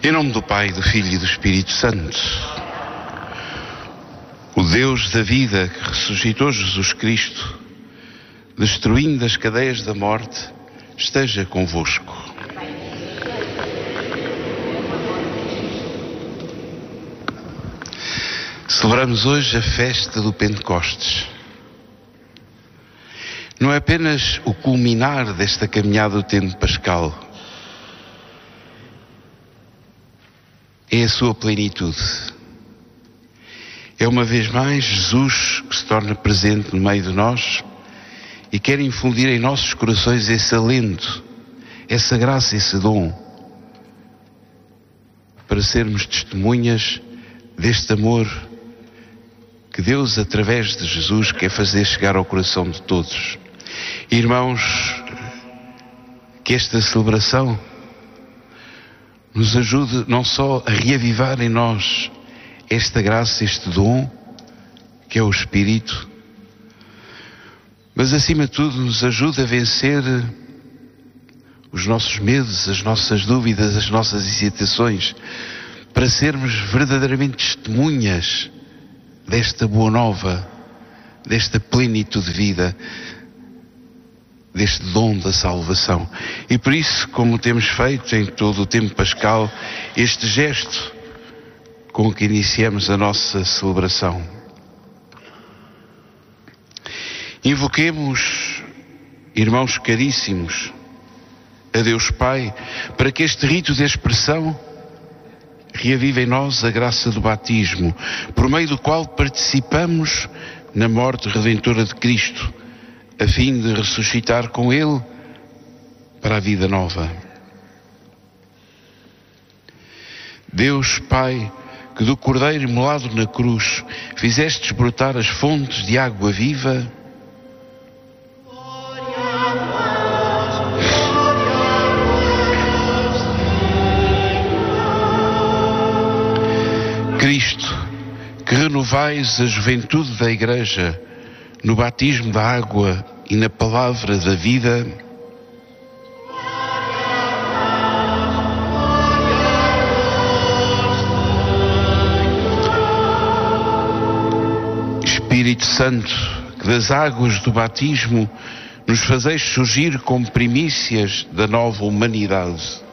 Em nome do Pai, do Filho e do Espírito Santo. O Deus da vida que ressuscitou Jesus Cristo, destruindo as cadeias da morte, esteja convosco. Celebramos hoje a festa do Pentecostes. Não é apenas o culminar desta caminhada do tempo pascal, é a sua plenitude. É uma vez mais Jesus que se torna presente no meio de nós e quer infundir em nossos corações esse alento, essa graça, esse dom, para sermos testemunhas deste amor que Deus, através de Jesus, quer fazer chegar ao coração de todos. Irmãos, que esta celebração nos ajude não só a reavivar em nós esta graça, este dom, que é o Espírito, mas acima de tudo nos ajude a vencer os nossos medos, as nossas dúvidas, as nossas hesitações, para sermos verdadeiramente testemunhas desta boa nova, desta plenitude de vida, deste dom da salvação. E por isso, como temos feito em todo o tempo pascal, este gesto com que iniciamos a nossa celebração. Invoquemos, irmãos caríssimos, a Deus Pai, para que este rito de expressão reavive em nós a graça do batismo, por meio do qual participamos na morte redentora de Cristo, a fim de ressuscitar com Ele para a vida nova. Deus Pai, que do Cordeiro imolado na cruz fizestes brotar as fontes de água viva, Cristo, que renovais a juventude da Igreja no batismo da água e na palavra da vida, Espírito Santo, que das águas do batismo nos fazeis surgir como primícias da nova humanidade,